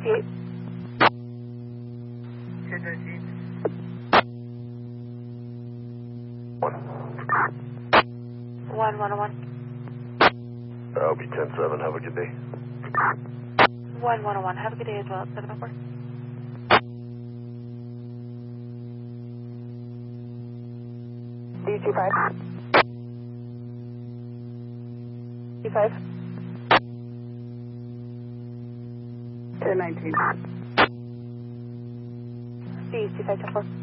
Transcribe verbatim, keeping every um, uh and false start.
eight. ten nineteen. one one oh one. I'll be ten seven. Have a good day. one one oh one. Have a good day as well. seven oh four. D two five. D five. ten nineteen. D two five ten four.